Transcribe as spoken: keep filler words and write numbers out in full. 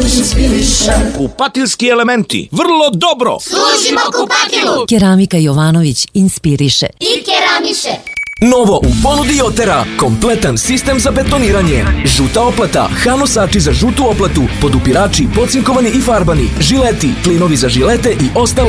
inspiriše. Kupatilski elementi, vrlo dobro. Služimo kupatilu. Keramika Jovanović inspiriše I keramiše. Novo u ponudi Jotera, kompletan sistem za betoniranje. Žuta oplata, hanosači za žutu oplatu, podupirači, pocinkovani i farbani, žileti, klinovi za žilete i ostala